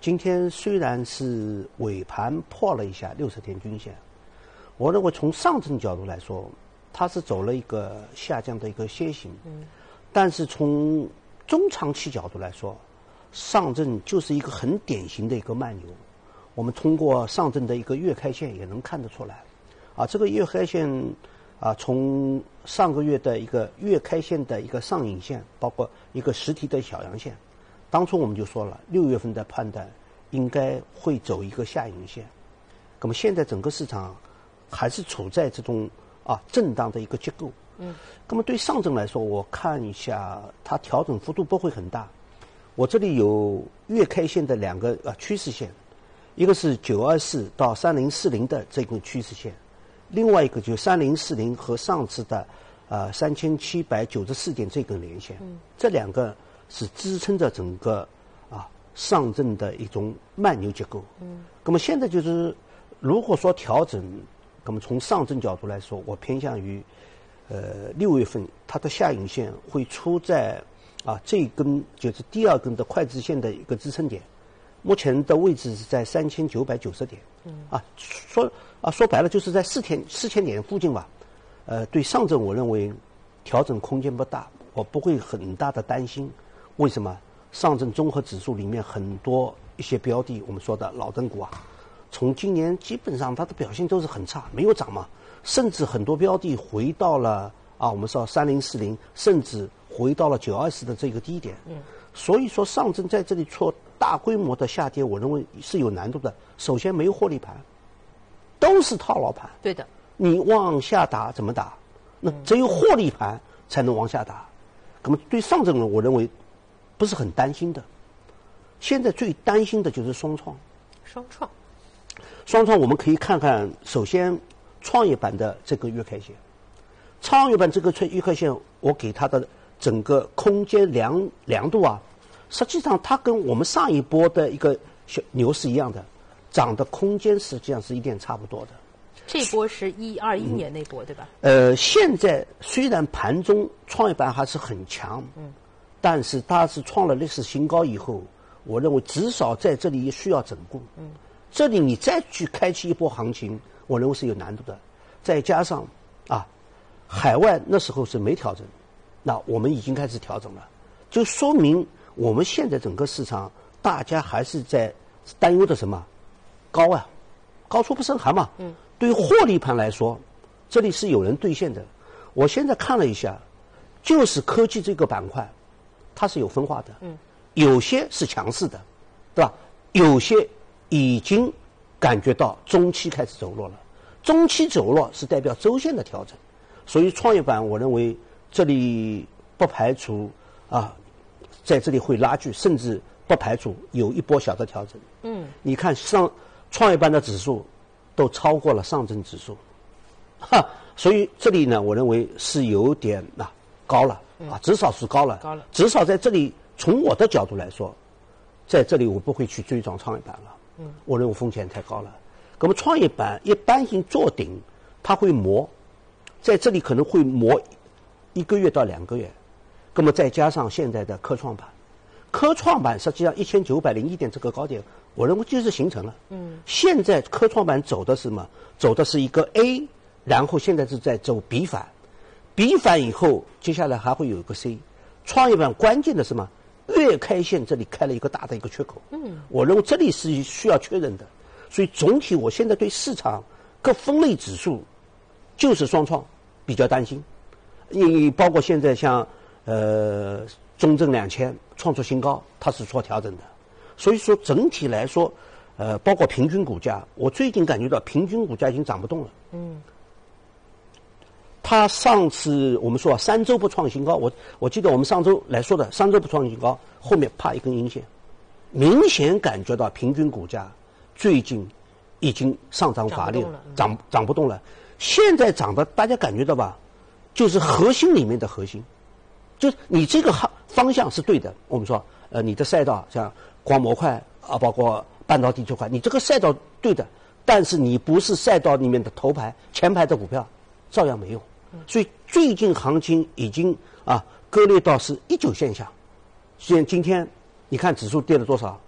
今天虽然是尾盘破了一下60天均线，我认为从上证角度来说，它是走了一个下降的一个楔形。但是从中长期角度来说，上证就是一个很典型的一个慢牛。我们通过上证的一个月 K 线也能看得出来，这个月 K 线从上个月的一个月 K 线的一个上影线，包括一个实体的小阳线，当初我们就说了，6月份的判断应该会走一个下影线。那么现在整个市场还是处在这种震荡的一个结构。那么对上证来说，我看一下它调整幅度不会很大。我这里有月 K 线的2个趋势线，一个是924到3040的这根趋势线，另外一个就是3040和上次的3794点这根连线。这2个是支撑着整个上证的一种慢牛结构。那么现在就是如果说调整，那么从上证角度来说，我偏向于6月份它的下影线会出在这一根就是第2根的快直线的一个支撑点，目前的位置是在3990点。说白了就是在4000点附近吧。对上证我认为调整空间不大，我不会很大的担心。为什么？上证综合指数里面很多一些标的，我们说的老正股从今年基本上它的表现都是很差，没有涨嘛，甚至很多标的回到了我们说3040，甚至回到了924的这个低点。所以说上证在这里做大规模的下跌，我认为是有难度的。首先没有获利盘，都是套牢盘。 对的， 你往下打怎么打？那只有获利盘才能往下打。那么对上证我认为不是很担心的。现在最担心的就是双创。双创我们可以看看，首先创业板的这个月 K 线，创业板这个月 K 线，我给它的整个空间量度实际上它跟我们上一波的一个小牛市一样的，涨的空间实际上是一点差不多的。 这波是2021年那波，对吧？ 现在虽然盘中创业板还是很强，但是它是创了历史新高以后，我认为至少在这里也需要整固。这里你再去开启一波行情，我认为是有难度的。再加上海外那时候是没调整，那我们已经开始调整了，就说明我们现在整个市场大家还是在担忧的什么？高处不胜寒嘛。对于获利盘来说，这里是有人兑现的。我现在看了一下，就是科技这个板块，它是有分化的。有些是强势的，对吧？有些已经感觉到中期开始走弱了。中期走弱是代表周线的调整，所以创业板我认为这里不排除在这里会拉锯，甚至不排除有一波小的调整。你看创业板的指数都超过了上证指数，所以这里呢，我认为是有点高了至少是高了。至少在这里，从我的角度来说，在这里我不会去追涨创业板了。我认为风险太高了。那么创业板一般性做顶，它会磨，在这里可能会磨1个月到2个月。那么再加上现在的科创板实际上1901点这个高点，我认为就是形成了。现在科创板走的是什么？走的是一个 A， 然后现在是在走 B 反以后，接下来还会有一个 C。创业板关键的是什么？月 K 线这里开了一个大的一个缺口。我认为这里是需要确认的。所以总体我现在对市场各分类指数就是双创比较担心。你包括现在像中证2000创出新高，它是做调整的。所以说整体来说，包括平均股价，我最近感觉到平均股价已经涨不动了。它上次我们说3周不创新高，我记得我们上周来说的3周不创新高，后面啪一根阴线，明显感觉到平均股价最近已经上涨乏力了，涨不动了。现在涨的大家感觉到吧，就是核心里面的核心，就是你这个方向是对的。我们说你的赛道像光模块包括半导体这块，你这个赛道对的，但是你不是赛道里面的头排前排的股票照样没用。所以最近行情已经割裂到是19现象。今天你看指数跌了多少？